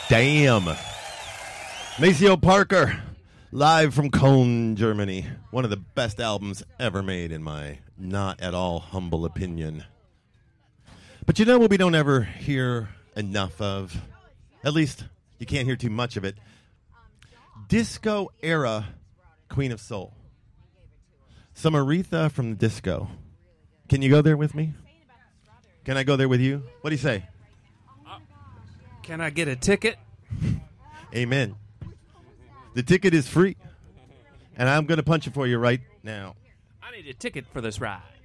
Damn. Maceo Parker, live from Cologne, Germany. One of the best albums ever made, in my not at all humble opinion. But you know what we don't ever hear enough of? At least you can't hear too much of it. Disco era Queen of Soul. Some Aretha from the disco. Can you go there with me? Can I go there with you? What do you say? Can I get a ticket? Amen. The ticket is free, and I'm going to punch it for you right now. I need a ticket for this ride.